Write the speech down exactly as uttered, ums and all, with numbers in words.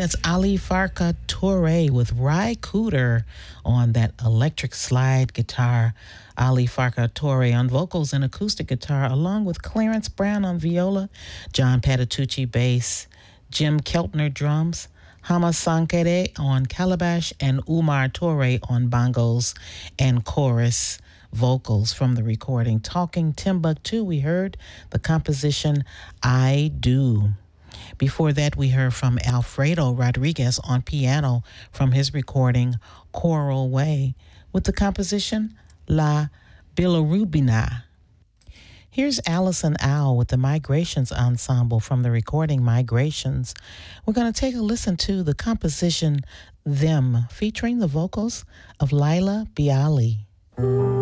That's Ali Farka Toure with Ry Cooter on that electric slide guitar. Ali Farka Toure on vocals and acoustic guitar, along with Clarence Brown on viola, John Patitucci bass, Jim Keltner drums, Hama Sankere on calabash, and Umar Toure on bongos and chorus vocals from the recording. Talking Timbuktu, we heard the composition I Do. Before that, we heard from Alfredo Rodriguez on piano from his recording Choral Way with the composition La Bilirubina. Here's Allison Owl with the Migrations Ensemble from the recording Migrations. We're going to take a listen to the composition Them, featuring the vocals of Laila Biali.